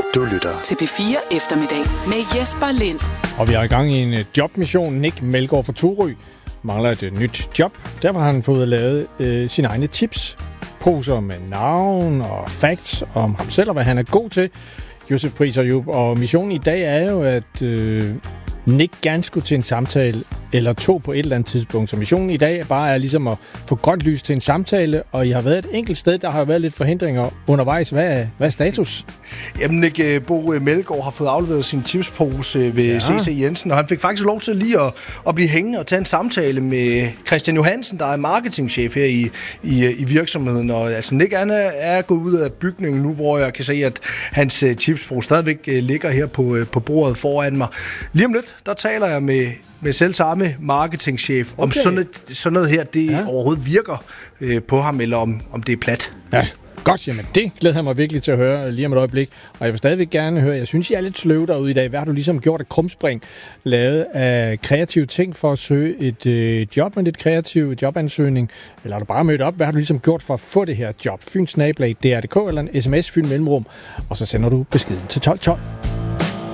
Du lytter til P4 Eftermiddag med Jesper Lind. Og vi er i gang i en jobmission. Nick Melgaard fra Thurø mangler et nyt job. Derfor har han fået lavet sine egne tips. Poser med navn og facts om ham selv og hvad han er god til. Josef Pris og missionen i dag er jo, at Nick gerne skulle til en samtale eller to på et eller andet tidspunkt. Så missionen i dag bare er ligesom at få grønt lys til en samtale, og I har været et enkelt sted, der har været lidt forhindringer undervejs. Hvad er status? Jamen, Nick Bo Melgaard har fået afleveret sin tipspose ved C.C. Jensen, og han fik faktisk lov til lige at blive hængende og tage en samtale med Christian Johansen, der er marketingchef her i virksomheden. Og altså, Nick er gået ud af bygningen nu, hvor jeg kan se, at hans tipspose stadigvæk ligger her på bordet foran mig. Lige om lidt, der taler jeg med selv samme marketingchef, om sådan noget her, det overhovedet virker på ham, eller om det er plat. Ja, godt, jamen det glæder jeg mig virkelig til at høre lige om et øjeblik. Og jeg vil stadigvæk gerne høre, jeg synes, I er lidt sløve derude i dag. Hvad har du ligesom gjort af krumspring, lavet af kreative ting for at søge et job med lidt kreativ jobansøgning? Eller har du bare mødt op? Hvad har du ligesom gjort for at få det her job? Fynsnabelag, DR.dk eller en sms, Fyn Mellemrum. Og så sender du beskeden til 1212.